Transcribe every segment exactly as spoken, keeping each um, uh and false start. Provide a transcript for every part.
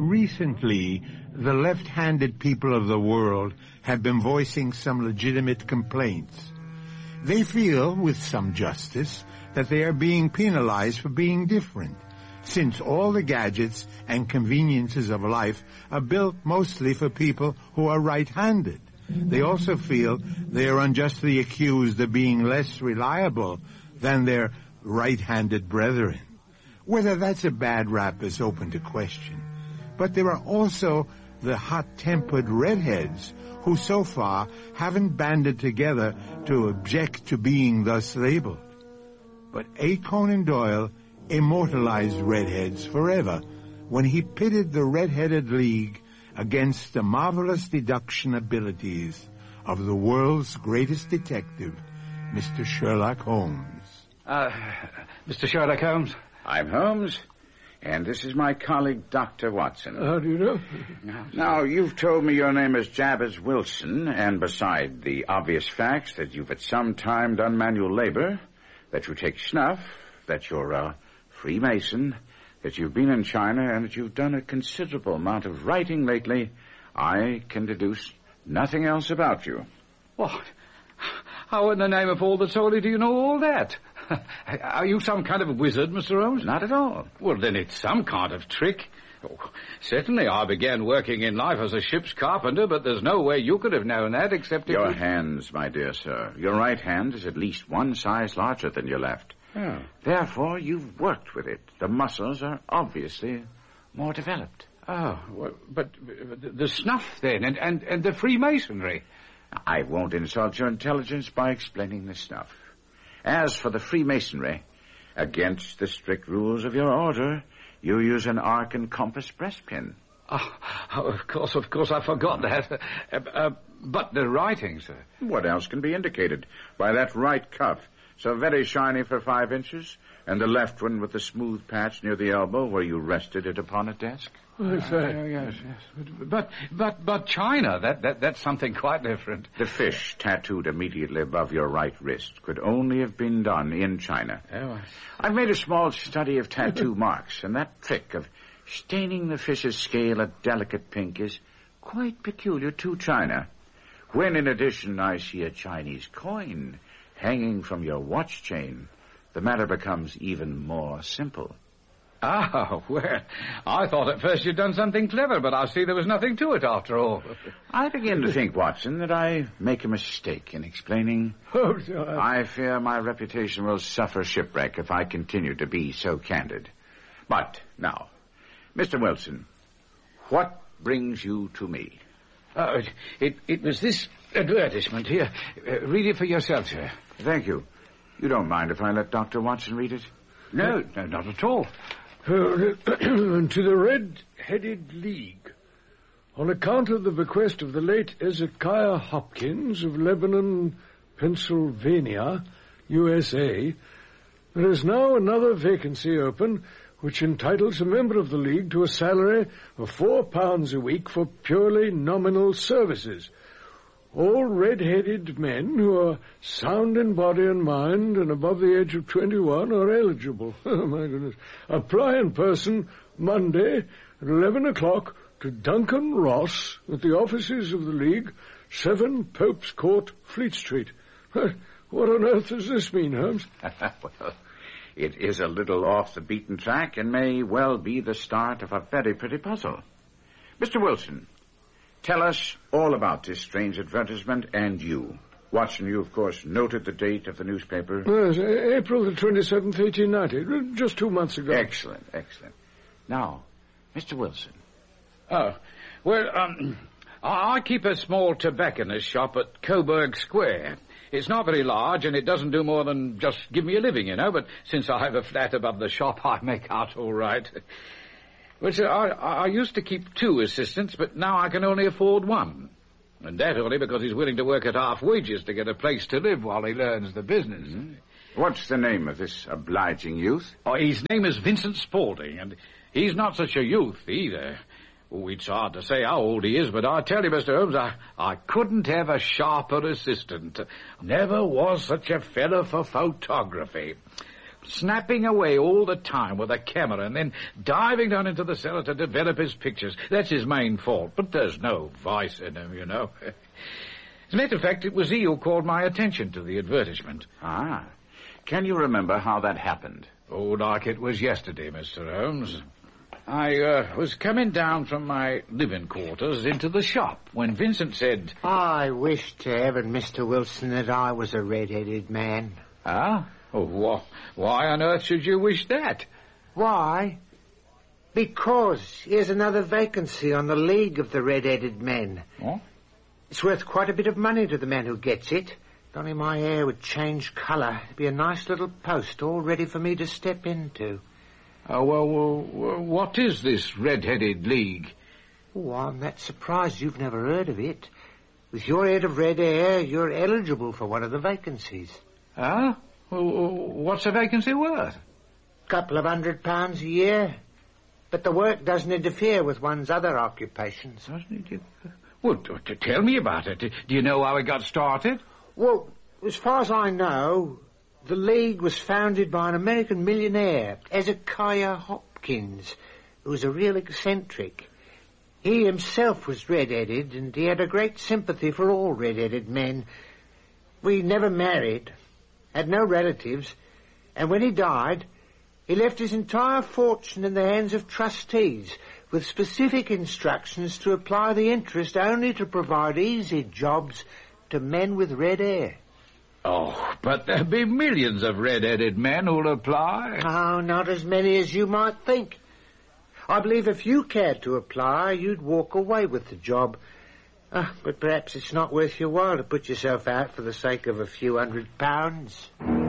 Recently, the left-handed people of the world have been voicing some legitimate complaints. They feel, with some justice, that they are being penalized for being different, since all the gadgets and conveniences of life are built mostly for people who are right-handed. They also feel they are unjustly accused of being less reliable than their right-handed brethren. Whether that's a bad rap is open to question. But there are also the hot-tempered redheads who so far haven't banded together to object to being thus labeled. But A. Conan Doyle immortalized redheads forever when he pitted the Red-Headed League against the marvelous deduction abilities of the world's greatest detective, Mister Sherlock Holmes. Uh, Mister Sherlock Holmes? I'm Holmes, and this is my colleague, Doctor Watson. How do you know? Now, you've told me your name is Jabez Wilson, and beside the obvious facts that you've at some time done manual labor, that you take snuff, that you're a Freemason, that you've been in China, and that you've done a considerable amount of writing lately, I can deduce nothing else about you. What? How in the name of all that's holy do you know all that? Are you some kind of wizard, Mister Holmes? Not at all. Well, then it's some kind of trick. Oh, certainly I began working in life as a ship's carpenter, but there's no way you could have known that except if Your you... hands, my dear sir. Your right hand is at least one size larger than your left. Oh. Therefore, you've worked with it. The muscles are obviously more developed. Oh, well, but, but the snuff, then, and, and, and the Freemasonry. I won't insult your intelligence by explaining the snuff. As for the Freemasonry, against the strict rules of your order, you use an arc and compass breastpin. Oh, oh, of course, of course, I forgot that. Uh, uh, but the writing, sir. What else can be indicated by that right cuff, so very shiny for five inches, and the left one with the smooth patch near the elbow where you rested it upon a desk? I say. Uh, yes, yes. But, but, but China, that, that, that's something quite different. The fish tattooed immediately above your right wrist could only have been done in China. Oh, I've made a small study of tattoo marks, and that trick of staining the fish's scale a delicate pink is quite peculiar to China. When, in addition, I see a Chinese coin hanging from your watch chain, the matter becomes even more simple. Ah, well, I thought at first you'd done something clever, but I see there was nothing to it after all. I begin to think, Watson, that I make a mistake in explaining. Oh, sir. I fear my reputation will suffer shipwreck if I continue to be so candid. But, now, Mister Wilson, what brings you to me? Uh, it, it was this advertisement here. Uh, read it for yourself, sir. Thank you. You don't mind if I let Doctor Watson read it? No, no, not at all. Uh, to the Red-Headed League. On account of the bequest of the late Ezekiah Hopkins of Lebanon, Pennsylvania, U S A, there is now another vacancy open which entitles a member of the League to a salary of four pounds a week for purely nominal services. All red-headed men who are sound in body and mind and above the age of twenty-one are eligible. Oh, my goodness. Apply in person Monday at eleven o'clock to Duncan Ross at the offices of the League, seven Pope's Court, Fleet Street. What on earth does this mean, Holmes? Well, it is a little off the beaten track and may well be the start of a very pretty puzzle. Mister Wilson, tell us all about this strange advertisement and you. Watson, you, of course, noted the date of the newspaper. Yes, April the twenty-seventh, eighteen ninety, just two months ago. Excellent, excellent. Now, Mister Wilson. Oh, well, um, I keep a small tobacconist shop at Coburg Square. It's not very large, and it doesn't do more than just give me a living, you know, but since I have a flat above the shop, I make out all right. Well, sir, I, I used to keep two assistants, but now I can only afford one. And that only because he's willing to work at half wages to get a place to live while he learns the business. Mm-hmm. What's the name of this obliging youth? Oh, his name is Vincent Spaulding, and he's not such a youth either. Oh, it's hard to say how old he is, but I tell you, Mister Holmes, I, I couldn't have a sharper assistant. Never was such a fellow for photography. snapping away all the time with a camera and then diving down into the cellar to develop his pictures. That's his main fault, but there's no vice in him, you know. As a matter of fact, it was he who called my attention to the advertisement. Ah. Can you remember how that happened? Oh, like it was yesterday, Mister Holmes. I uh, was coming down from my living quarters into the shop when Vincent said... I wish to heaven, Mister Wilson, that I was a red-headed man. Ah? Oh, wh- why on earth should you wish that? Why? Because here's another vacancy on the League of the Red-Headed Men. Oh? It's worth quite a bit of money to the man who gets it. If only my hair would change colour. It'd be a nice little post all ready for me to step into. Oh, well, well, what is this Red-Headed League? Oh, I'm that surprised you've never heard of it. With your head of red hair, you're eligible for one of the vacancies. Ah? Well, what's a vacancy worth? Couple of hundred pounds a year. But the work doesn't interfere with one's other occupations. Doesn't it? Well, t- tell me about it. Do you know how it got started? Well, as far as I know, the League was founded by an American millionaire, Hezekiah Hopkins, who was a real eccentric. He himself was red-headed, and he had a great sympathy for all red-headed men. We never married, had no relatives, and when he died, he left his entire fortune in the hands of trustees, with specific instructions to apply the interest only to provide easy jobs to men with red hair. Oh, but there'll be millions of red-headed men who'll apply. Oh, not as many as you might think. I believe if you cared to apply, you'd walk away with the job. Uh, but perhaps it's not worth your while to put yourself out for the sake of a few hundred pounds.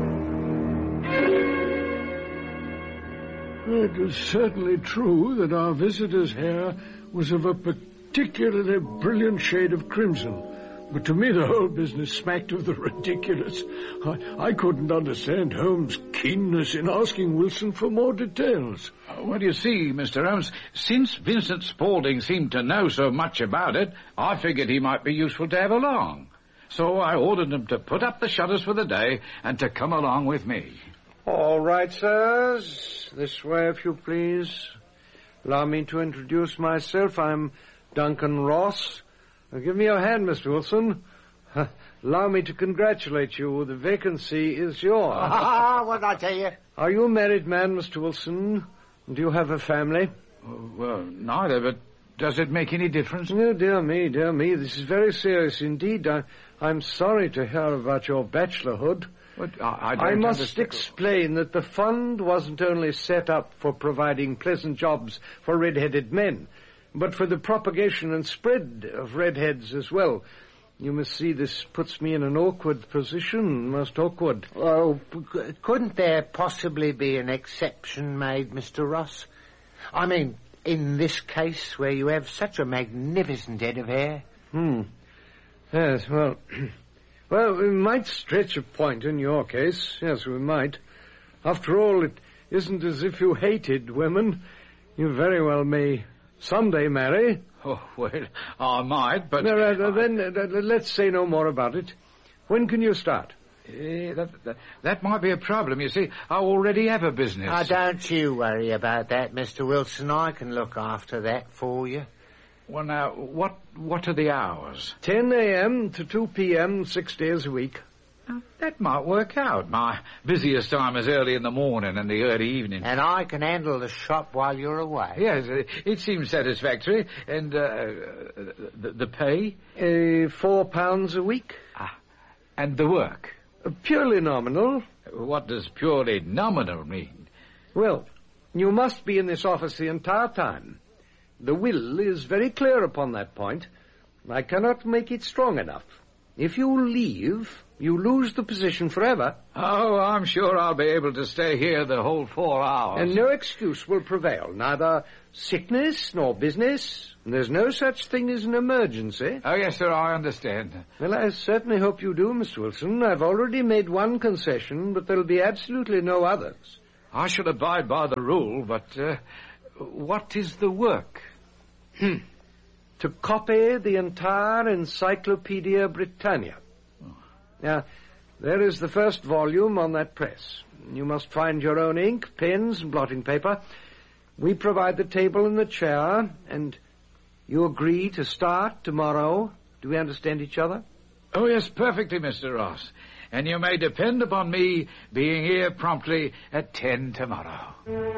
It is certainly true that our visitor's hair was of a particularly brilliant shade of crimson. But to me the whole business smacked of the ridiculous. I, I couldn't understand Holmes' keenness in asking Wilson for more details. Well, you see, Mister Holmes, since Vincent Spaulding seemed to know so much about it, I figured he might be useful to have along. So I ordered him to put up the shutters for the day and to come along with me. All right, sirs. This way, if you please. Allow me to introduce myself. I'm Duncan Ross. Now, give me your hand, Mister Wilson. Allow me to congratulate you. The vacancy is yours. Ah, what did I tell you? Are you a married man, Mister Wilson? Do you have a family? Oh, well, neither, but does it make any difference? Oh, dear me, dear me. This is very serious indeed. I, I'm sorry to hear about your bachelorhood. But I, I, I must understand. explain that the fund wasn't only set up for providing pleasant jobs for red-headed men, but for the propagation and spread of redheads as well. You must see this puts me in an awkward position, most awkward. Oh, couldn't there possibly be an exception made, Mister Ross? I mean, in this case where you have such a magnificent head of hair. Hmm. Yes, well... well, we might stretch a point in your case. Yes, we might. After all, it isn't as if you hated women. You very well may... someday marry. Oh, well, I might, but... No, no, no, then uh, let's say no more about it. When can you start? Uh, that, that, that might be a problem, you see. I already have a business. Now, don't you worry about that, Mister Wilson. I can look after that for you. Well, now, what what are the hours? ten a.m. to two p.m., six days a week. Now, that might work out. My busiest time is early in the morning and the early evening. And I can handle the shop while you're away. Yes, it, it seems satisfactory. And uh, the, the pay? Uh, four pounds a week. Ah, and the work? Uh, purely nominal. What does purely nominal mean? Well, you must be in this office the entire time. The will is very clear upon that point. I cannot make it strong enough. If you leave, you lose the position forever. Oh, I'm sure I'll be able to stay here the whole four hours. And no excuse will prevail, neither sickness nor business. There's no such thing as an emergency. Oh, yes, sir, I understand. Well, I certainly hope you do, Mister Wilson. I've already made one concession, but there'll be absolutely no others. I shall abide by the rule, but uh, what is the work? Hmm. To copy the entire Encyclopedia Britannia. Oh. Now, There is the first volume on that press. You must find your own ink, pens, and blotting paper. We provide the table and the chair, and you agree to start tomorrow. Do we understand each other? Oh, yes, perfectly, Mister Ross. And you may depend upon me being here promptly at ten tomorrow.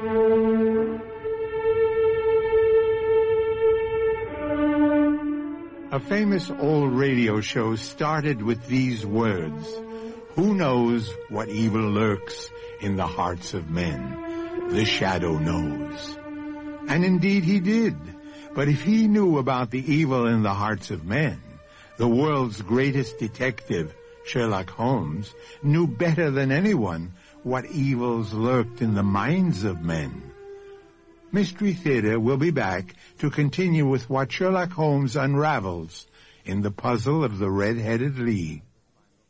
A famous old radio show started with these words: "Who knows what evil lurks in the hearts of men? The shadow knows." And indeed he did. But if he knew about the evil in the hearts of men, the world's greatest detective, Sherlock Holmes, knew better than anyone what evils lurked in the minds of men. Mystery Theater will be back to continue with what Sherlock Holmes unravels in the puzzle of the Red-Headed League.